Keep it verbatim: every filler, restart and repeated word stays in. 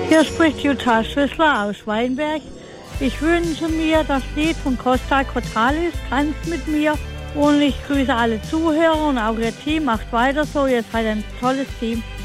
Hier spricht Jutta Schüssler aus Weinberg. Ich wünsche mir das Lied von Costa Cordalis, Tanz mit mir. Und ich grüße alle Zuhörer und auch Ihr Team. Macht weiter so, ihr seid ein tolles Team.